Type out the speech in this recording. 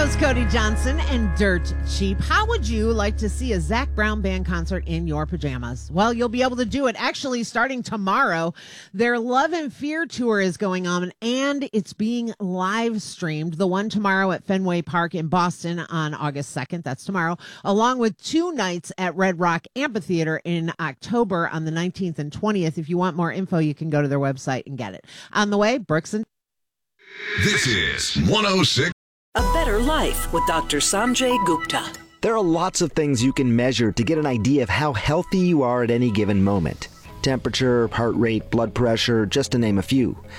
it's Cody Johnson and Dirt Cheap. How would you like to see a Zac Brown Band concert in your pajamas? Well, you'll be able to do it actually starting tomorrow. Their Love and Fear tour is going on, and it's being live streamed. The one tomorrow at Fenway Park in Boston on August 2nd. That's tomorrow, along with 2 nights at Red Rock Amphitheater in October on the 19th and 20th. If you want more info, you can go to their website and get it. On the way, Brooks and... This is 106. A Better Life with Dr. Sanjay Gupta. There are lots of things you can measure to get an idea of how healthy you are at any given moment. Temperature, heart rate, blood pressure, just to name a few.